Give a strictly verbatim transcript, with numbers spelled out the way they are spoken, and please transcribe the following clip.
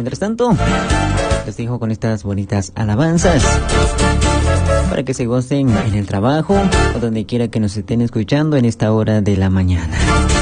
Mientras tanto, les dejo con estas bonitas alabanzas para que se gocen en el trabajo o donde quiera que nos estén escuchando en esta hora de la mañana.